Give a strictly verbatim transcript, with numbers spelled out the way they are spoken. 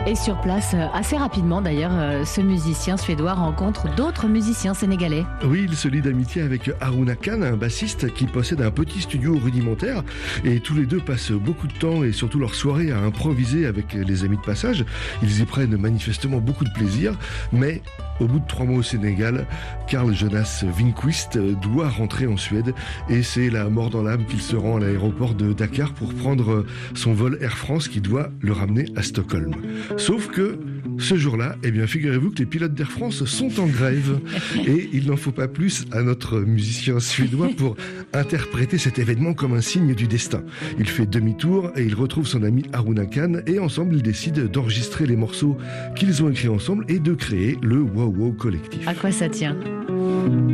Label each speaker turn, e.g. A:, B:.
A: Et sur place, assez rapidement d'ailleurs, ce musicien suédois rencontre d'autres musiciens sénégalais.
B: Oui, il se lie d'amitié avec Haruna Khan, un bassiste qui possède un petit studio rudimentaire. Et tous les deux passent beaucoup de temps et surtout leur soirée à improviser avec les amis de passage. Ils y prennent manifestement beaucoup de plaisir. Mais au bout de trois mois au Sénégal, Carl Jonas Winquist doit rentrer en Suède. Et c'est la mort dans l'âme qu'il se rend à l'aéroport de Dakar pour prendre son vol Air France qui doit le ramener à Stockholm. Sauf que ce jour-là, eh bien, figurez-vous que les pilotes d'Air France sont en grève et il n'en faut pas plus à notre musicien suédois pour interpréter cet événement comme un signe du destin. Il fait demi-tour et il retrouve son ami Haruna Khan et ensemble ils décident d'enregistrer les morceaux qu'ils ont écrits ensemble et de créer le Wow Wow Collectif.
A: À quoi ça tient ?